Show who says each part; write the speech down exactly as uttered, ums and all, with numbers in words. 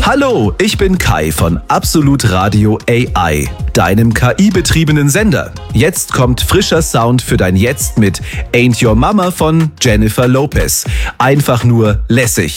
Speaker 1: Hallo, ich bin Kai von Absolut Radio A I, deinem K I-betriebenen Sender. Jetzt kommt frischer Sound für dein Jetzt mit Ain't Your Mama von Jennifer Lopez. Einfach nur lässig.